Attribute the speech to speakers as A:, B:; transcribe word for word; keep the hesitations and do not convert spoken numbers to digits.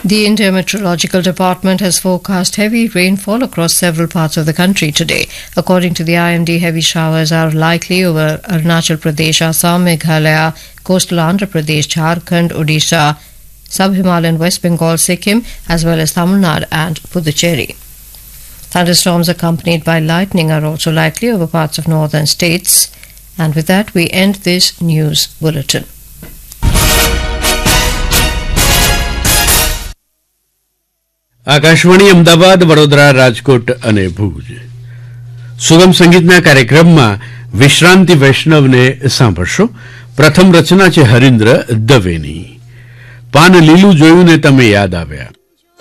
A: The India Meteorological Department has forecast heavy rainfall across several parts of the country today. According to the I M D, heavy showers are likely over Arunachal Pradesh, Assam, Meghalaya, coastal Andhra Pradesh, Jharkhand, Odisha, Sub-Himalayan West Bengal, Sikkim, as well as Tamil Nadu and Puducherry. Thunderstorms accompanied by lightning are also likely over parts of northern states. And with that, we end this news bulletin.
B: Akashvani Ahmedabad, Vadodara, Rajkot અને ભુજ. સુગમ સંગીતના કાર્યક્રમમાં વિશ્રાંતિ વૈષ્ણવને સાંભળશો. પ્રથમ રચના છે હરીન્દ્ર દવેની. પાન લીલું જોયું ને તમે યાદ આવ્યા.